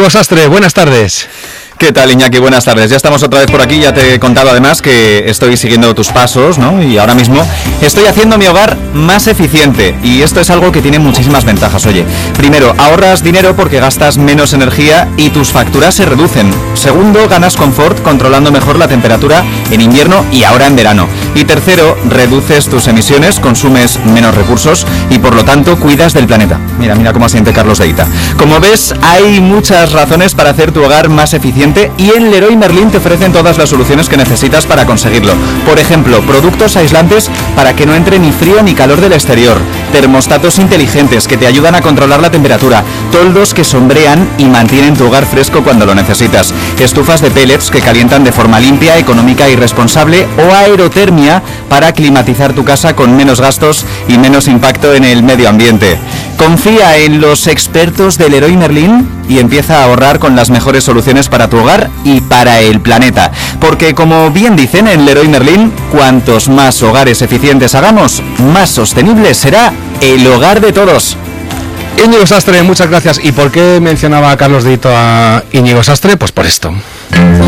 Íñigo Sastre, buenas tardes. ¿Qué tal, Iñaki? Buenas tardes. Ya estamos otra vez por aquí. Ya te he contado además que estoy siguiendo tus pasos, ¿no? Y ahora mismo estoy haciendo mi hogar más eficiente. Y esto es algo que tiene muchísimas ventajas. Oye, primero, ahorras dinero porque gastas menos energía y tus facturas se reducen. Segundo, ganas confort controlando mejor la temperatura en invierno y ahora en verano. Y tercero, reduces tus emisiones, consumes menos recursos y por lo tanto cuidas del planeta. Mira cómo asiente Carlos Deita. Como ves, hay muchas razones para hacer tu hogar más eficiente y en Leroy Merlin te ofrecen todas las soluciones que necesitas para conseguirlo. Por ejemplo, productos aislantes para que no entre ni frío ni calor del exterior, termostatos inteligentes que te ayudan a controlar la temperatura, toldos que sombrean y mantienen tu hogar fresco cuando lo necesitas, estufas de pellets que calientan de forma limpia, económica y responsable o aerotermia para climatizar tu casa con menos gastos y menos impacto en el medio ambiente. Confía en los expertos de Leroy Merlin y empieza a ahorrar con las mejores soluciones para tu hogar y para el planeta. Porque como bien dicen en Leroy Merlin, cuantos más hogares eficientes hagamos, más sostenible será el hogar de todos. Íñigo Sastre, muchas gracias. ¿Y por qué mencionaba a Carlos Deito a Íñigo Sastre? Pues por esto.